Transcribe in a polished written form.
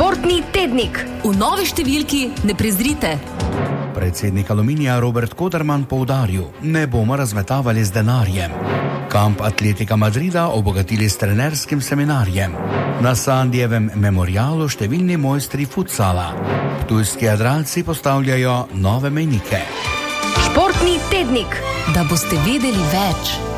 Športni tednik. V novi številki ne prezrite. Predsednik Aluminija Robert Koderman poudaril, ne bomo razmetavali z denarjem. Kamp Atletika Madrida obogatili s trenerskim seminarjem. Na Sandijevem memorialu številni mojstri futsala. Ptujski jadralci postavljajo nove mejnike. Športni tednik. Da boste vedeli več.